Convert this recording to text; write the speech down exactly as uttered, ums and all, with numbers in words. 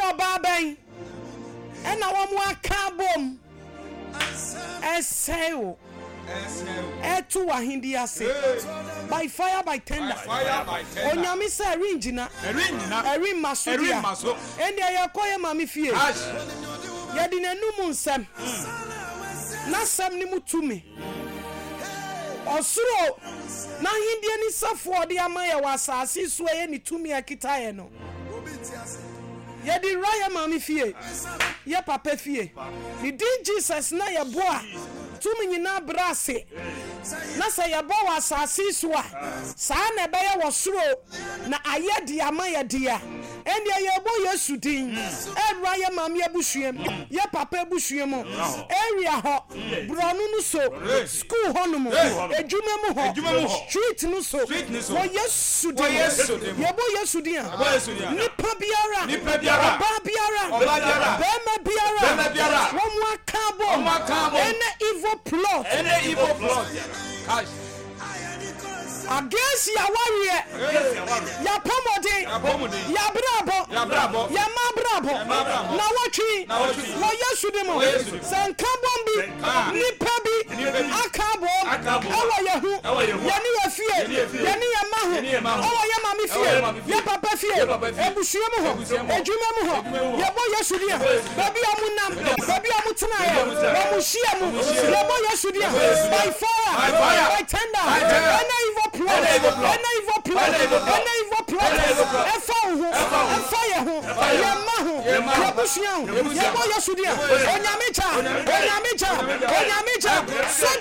oba ben e na wo mo aka bom eseo etu ahindi ase by fire by tender onyame say ringina erin maso dia ende yakoye mami fie ye di nanum nsem na sem ni mutumi osuro na hindi ni safo de amaye wasase so ye ni tumi akitaye no ye di raya mami fie ye papa fie ni din Jesus na ye boa tumi nyina brase na say ye boa wasase so a sa na be ye wosuro na aye di amaye dia ende ye bo Yesu din ewra ye mami abusuem ye papa abusuem area ho bronu no so school ho no mo ejuma mu ho street no so wo Yesu din ye bo Yesu din nipa biara nipa biara ba biara bema biara wo mo akabo ene evil plot ene evil plot against ya warrior ya pomodi ya brabo ya brabo ya mabrabo na watchi wo Yesu demo sanka bombi nipa bi akabo awa yehu ya ni ya fie ya ni ya mahu awa ya mami fie ya papa fie ebusuem ho ejuma mu ho ya bo Yesu dia babi amunam babi amutena ya wa muhia mu ya bo Yesu dia by fire by tender and evil plot and evil plot and evil plot efa ho efa ye ho ya mahu ya busuem ya bo Yesu dia onyame cha onyame cha onyame cha